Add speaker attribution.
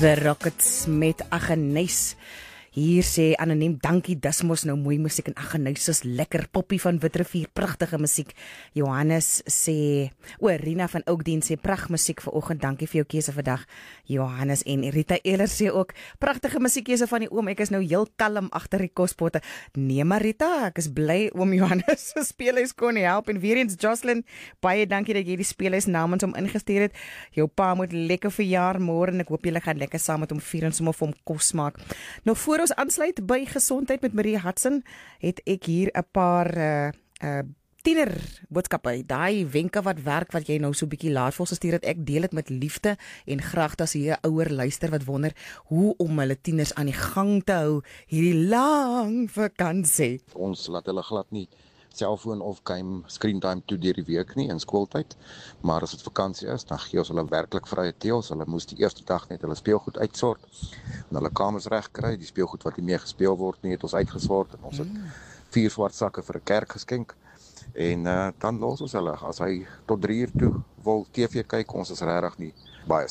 Speaker 1: The Rockets met Agnes. Hier sê anoniem, dankie, dis mos nou mooi musiek en Agnes is lekker, Poppy van Witrivier, pragtige musiek. Johannes sê, Rina van Oudtshoorn sê, pragt musiek vanoggend, dankie vir jou keuse vandag, Johannes. En Rita Ehler sê ook, pragtige musiekkeuse van die oom, ek is nou heel kalm agter die kospotte. Nee maar Rita, ek is bly oom Johannes se speelhuis kon help. En weer eens Jocelyn, baie dankie dat jy die speelhuis namens hom ingestuur het. Jou pa moet lekker verjaar môre en ek hoop julle gaan lekker saam met hom vier en sommer vir hom kos maak. Nou voor ons aansluit by Gesondheid met Marie Hudson, het ek hier 'n paar tiener boodskappe, daai wenke wat werk, wat jy nou so bietjie laat vir ons gestuur het, ek deel dit met liefde en graag as hier 'n ouer luister wat wonder hoe om hulle tieners aan die gang te hou hierdie lang vakansie.
Speaker 2: Ons laat hulle glad nie selfoon of screen time toe deur die week nie in skooltyd, maar as dit vakansie is, dan gee ons hulle werklik vrye teels. Hulle moes die eerste dag net hulle speelgoed uitsort en hulle kamers reg kry. Die speelgoed wat nie meer gespeel word nie, het ons uitgesort en ons het 4 swart sakke vir 'n kerk geskenk. En dan los ons hulle, as hy tot 3 uur toe wil TV kyk, ons is regtig nie baie